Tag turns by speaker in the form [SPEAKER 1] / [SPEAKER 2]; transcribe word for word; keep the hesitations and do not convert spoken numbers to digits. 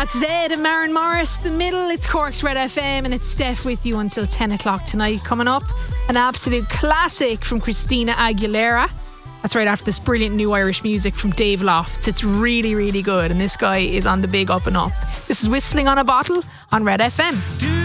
[SPEAKER 1] That's Zed and Maren Morris. The middle, it's Cork's Red F M, and it's Steph with you until ten o'clock tonight. Coming up, an absolute classic from Christina Aguilera. That's right after this brilliant new Irish music from Dave Lofts. It's really, really good, and this guy is on the big up and up. This is Whistling on a Bottle on Red F M.